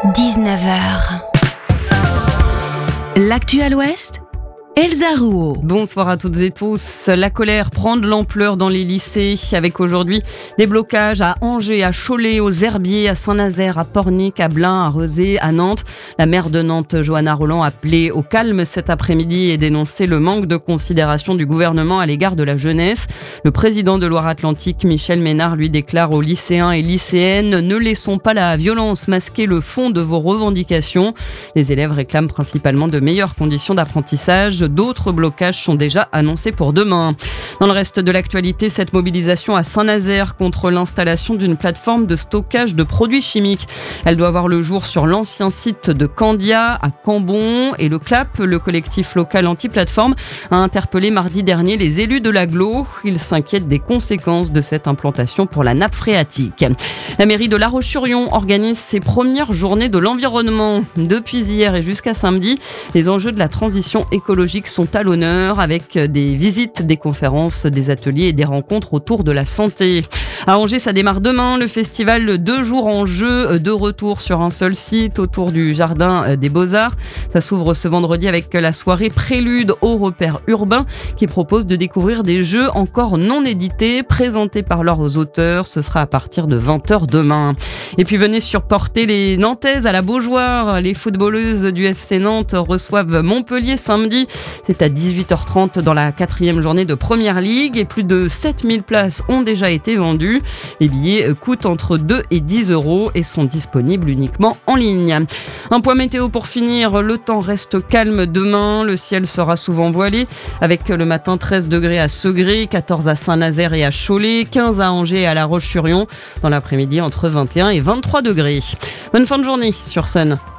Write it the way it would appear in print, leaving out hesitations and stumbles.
19h. L'actu à l'Ouest, Elsa Rouault. Bonsoir à toutes et tous. La colère prend de l'ampleur dans les lycées avec aujourd'hui des blocages à Angers, à Cholet, aux Herbiers, à Saint-Nazaire, à Pornic, à Blain, à Rezé, à Nantes. La maire de Nantes, Johanna Rolland, a appelé au calme cet après-midi et dénoncé le manque de considération du gouvernement à l'égard de la jeunesse. Le président de Loire-Atlantique, Michel Ménard, lui déclare aux lycéens et lycéennes: ne laissons pas la violence masquer le fond de vos revendications. Les élèves réclament principalement de meilleures conditions d'apprentissage. D'autres blocages sont déjà annoncés pour demain. Dans le reste de l'actualité, cette mobilisation à Saint-Nazaire contre l'installation d'une plateforme de stockage de produits chimiques. Elle doit voir le jour sur l'ancien site de Candia à Cambon, et le CLAP, le collectif local anti-plateforme, a interpellé mardi dernier les élus de l'agglo. Ils s'inquiètent des conséquences de cette implantation pour la nappe phréatique. La mairie de La Roche-sur-Yon organise ses premières journées de l'environnement. Depuis hier et jusqu'à samedi, les enjeux de la transition écologique sont à l'honneur avec des visites, des conférences, des ateliers et des rencontres autour de la santé. À Angers, ça démarre demain, le festival 2 jours en jeu, de retour sur un seul site autour du jardin des Beaux-Arts. Ça s'ouvre ce vendredi avec la soirée Prélude aux repères urbains qui propose de découvrir des jeux encore non édités présentés par leurs auteurs. Ce sera à partir de 20h demain. Et puis venez supporter les Nantaises à la Beaujoire. Les footballeuses du FC Nantes reçoivent Montpellier samedi. C'est à 18h30 dans la 4e journée de Première Ligue et plus de 7000 places ont déjà été vendues. Les billets coûtent entre 2 et 10 € et sont disponibles uniquement en ligne. Un point météo pour finir, le temps reste calme demain, le ciel sera souvent voilé avec le matin 13 degrés à Segré, 14 à Saint-Nazaire et à Cholet, 15 à Angers et à La Roche-sur-Yon, dans l'après-midi entre 21 et 23 degrés. Bonne fin de journée sur Sun.